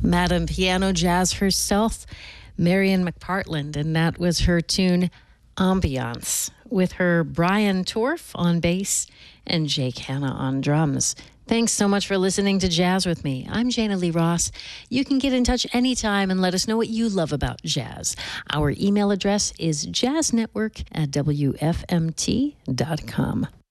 Madame Piano Jazz herself, Marian McPartland, and that was her tune Ambiance, with her Brian Torf on bass and Jake Hanna on drums. Thanks so much for listening to Jazz with me. I'm Jana Lee Ross. You can get in touch anytime and let us know what you love about jazz. Our email address is jazznetwork@wfmt.com.